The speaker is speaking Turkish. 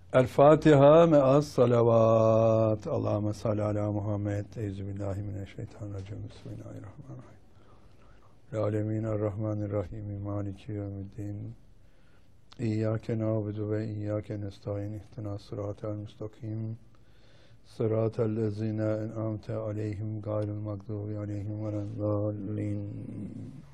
El Fatiha me'as salavat. Allahümme salli ala Muhammed. Euzubillahimineşşeytanirracim. Bismillahirrahmanirrahim. Alemin Errahmanirrahim. Maliki yevmiddin. İyyâke na'budu ve iyyâke nestaîn. İhtina sıratel müstakim. Sıratel lezîne en'amte aleyhim gayril mağdubi aleyhim veleddâllîn.